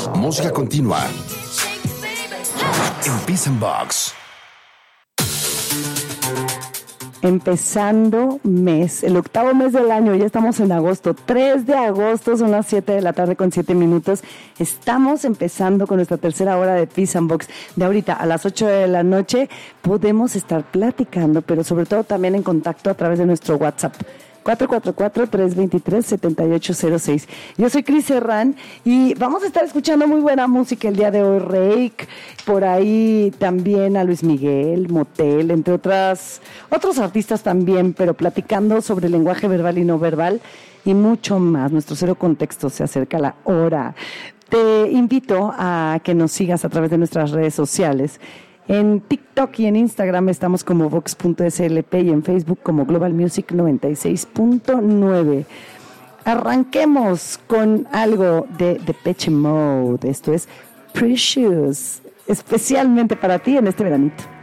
Música continua en Peace and Box. Empezando mes, el octavo mes del año, ya estamos en agosto, 3 de agosto, son las 7 de la tarde con 7 minutos. Estamos empezando con nuestra tercera hora de Peace and Box. De ahorita a las 8 de la noche podemos estar platicando, pero sobre todo también en contacto a través de nuestro WhatsApp. 444-323-7806. Yo soy Cris Serrán y vamos a estar escuchando muy buena música el día de hoy. Reik, por ahí también a Luis Miguel, Motel, entre otros artistas también, pero platicando sobre el lenguaje verbal y no verbal y mucho más. Nuestro Cero Contexto se acerca a la hora. Te invito a que nos sigas a través de nuestras redes sociales. En TikTok y en Instagram estamos como Vox.slp y en Facebook como Global Music 96.9. Arranquemos con algo de Depeche Mode. Esto es Precious, especialmente para ti en este veranito.